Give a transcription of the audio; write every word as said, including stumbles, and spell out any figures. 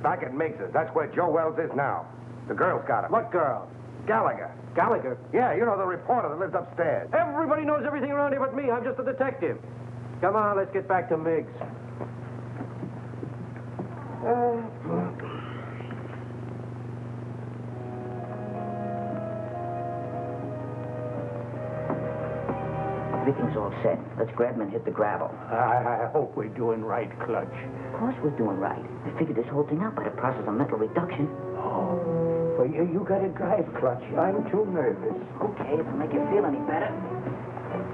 Back at Miggs's. That's where Joe Wells is now. The girl's got him. What girl? Gallagher. Gallagher? Yeah, you know, the reporter that lives upstairs. Everybody knows everything around here but me. I'm just a detective. Come on, let's get back to Miggs. Everything's all set. Let's grab him and hit the gravel. I, I hope we're doing right, Clutch. Of course we're doing right. I figured this whole thing out by the process of metal reduction. Oh, well, you, you gotta drive, Clutch. I'm too nervous. Okay, if it'll make you feel any better.